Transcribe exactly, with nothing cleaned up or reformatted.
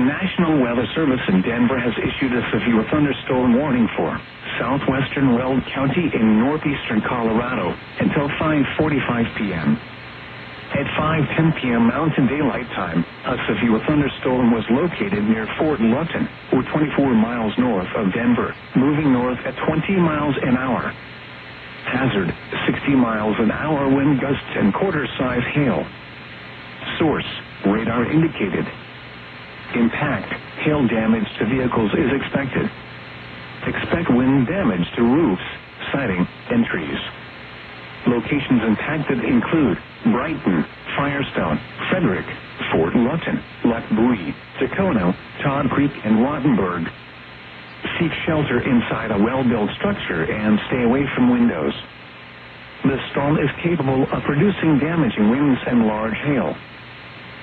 National Weather Service in Denver has issued a severe thunderstorm warning for southwestern Weld County in northeastern Colorado until five forty-five p.m. At five ten p.m. Mountain Daylight Time, a severe thunderstorm was located near Fort Lutton, or twenty-four miles north of Denver, moving north at twenty miles an hour. Hazard, sixty miles an hour wind gusts and quarter-size hail. Source, radar indicated. Impact, hail damage to vehicles is expected. Expect wind damage to roofs, siding, and trees. Locations impacted include Brighton, Firestone, Frederick, Fort Lutton, Lac Bouillie, Tacona, Todd Creek, and Wattenberg. Seek shelter inside a well-built structure and stay away from windows. The storm is capable of producing damaging winds and large hail.